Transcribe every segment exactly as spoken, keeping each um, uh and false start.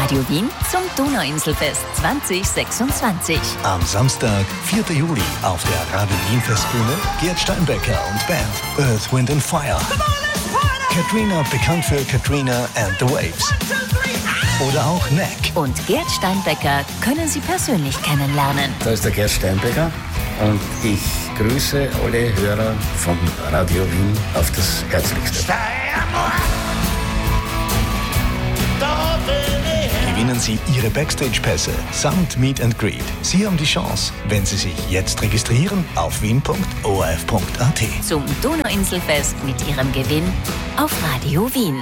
Radio Wien zum Donauinselfest zwanzig sechsundzwanzig. Am Samstag, vierten Juli, auf der Radio Wien Festbühne Gerd Steinbecker und Band Earth, Wind and Fire. Katrina, bekannt für Katrina and the Waves. Oder auch Neck. Und Gerd Steinbecker können Sie persönlich kennenlernen. Da ist der Gerd Steinbecker und ich grüße alle Hörer von Radio Wien auf das Herzlichste. Gewinnen Sie Ihre Backstage-Pässe samt Meet and Greet. Sie haben die Chance, wenn Sie sich jetzt registrieren auf wien punkt o r f punkt a t. Zum Donauinselfest mit Ihrem Gewinn auf Radio Wien.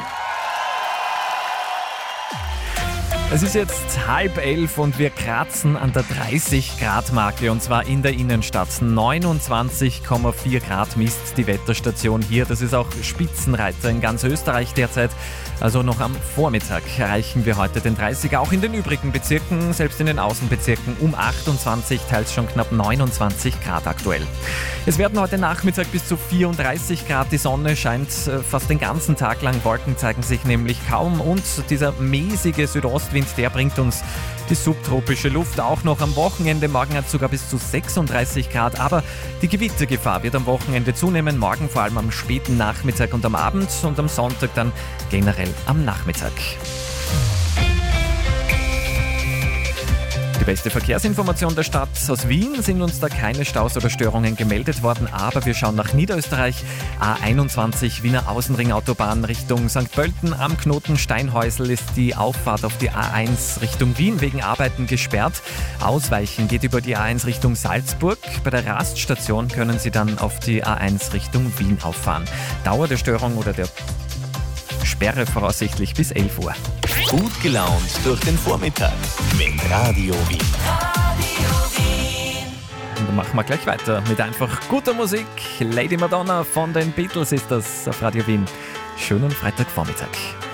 Es ist jetzt halb elf und wir kratzen an der dreißig Grad Marke und zwar in der Innenstadt. neunundzwanzig Komma vier Grad misst die Wetterstation hier. Das ist auch Spitzenreiter in ganz Österreich derzeit. Also noch am Vormittag erreichen wir heute den dreißiger. Auch in den übrigen Bezirken, selbst in den Außenbezirken um achtundzwanzig, teils schon knapp neunundzwanzig Grad aktuell. Es werden heute Nachmittag bis zu vierunddreißig Grad. Die Sonne scheint fast den ganzen Tag lang. Wolken zeigen sich nämlich kaum und dieser mäßige Südostwind, der bringt uns die subtropische Luft auch noch am Wochenende. Morgen hat es sogar bis zu sechsunddreißig Grad, aber die Gewittergefahr wird am Wochenende zunehmen. Morgen vor allem am späten Nachmittag und am Abend und am Sonntag dann generell am Nachmittag. Die beste Verkehrsinformation der Stadt aus Wien, sind uns da keine Staus oder Störungen gemeldet worden, aber wir schauen nach Niederösterreich. A einundzwanzig Wiener Außenringautobahn Richtung Sankt Pölten. Am Knoten Steinhäusl ist die Auffahrt auf die A eins Richtung Wien wegen Arbeiten gesperrt. Ausweichen geht über die A eins Richtung Salzburg. Bei der Raststation können Sie dann auf die A eins Richtung Wien auffahren. Dauer der Störung oder der Sperre voraussichtlich bis elf Uhr. Gut gelaunt durch den Vormittag mit Radio Wien. Und dann machen wir gleich weiter mit einfach guter Musik. Lady Madonna von den Beatles ist das auf Radio Wien. Schönen Freitagvormittag.